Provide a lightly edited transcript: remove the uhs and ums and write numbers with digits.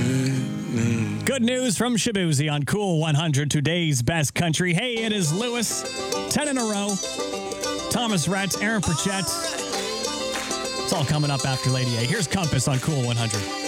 Good news from Shabuzi on Cool 100, today's best country. Hey, it is Lewis, 10 in a row. Thomas Rhett, Aaron Pritchett. It's all coming up after Lady A. Here's Compass on Cool 100.